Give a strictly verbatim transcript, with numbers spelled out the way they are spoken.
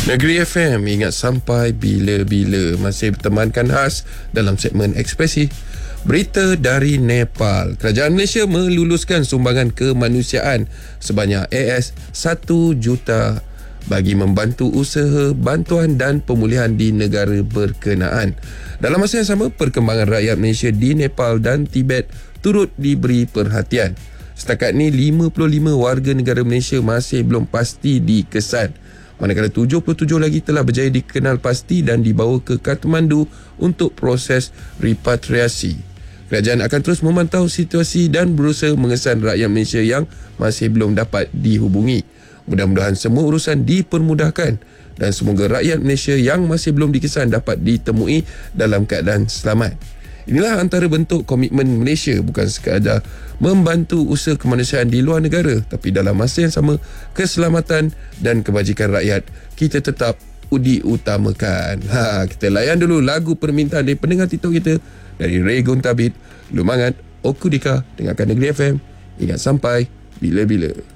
Negeri F M, ingat sampai bila-bila. Masih bertemankan khas dalam segmen ekspresi berita dari Nepal. Kerajaan Malaysia meluluskan sumbangan kemanusiaan sebanyak A S satu juta bagi membantu usaha bantuan dan pemulihan di negara berkenaan. Dalam masa yang sama, perkembangan rakyat Malaysia di Nepal dan Tibet turut diberi perhatian. Setakat ni lima puluh lima warga negara Malaysia masih belum pasti dikesan, manakala tujuh puluh tujuh lagi telah berjaya dikenal pasti dan dibawa ke Kathmandu untuk proses repatriasi. Kerajaan akan terus memantau situasi dan berusaha mengesan rakyat Malaysia yang masih belum dapat dihubungi. Mudah-mudahan semua urusan dipermudahkan dan semoga rakyat Malaysia yang masih belum dikesan dapat ditemui dalam keadaan selamat. Inilah antara bentuk komitmen Malaysia, bukan sekadar membantu usaha kemanusiaan di luar negara, tapi dalam masa yang sama, keselamatan dan kebajikan rakyat kita tetap diutamakan. Ha, kita layan dulu lagu permintaan dari pendengar TikTok kita, dari Ray Guntabit, Lumangat, Okudika. Dengarkan Negeri F M, ingat sampai bila-bila.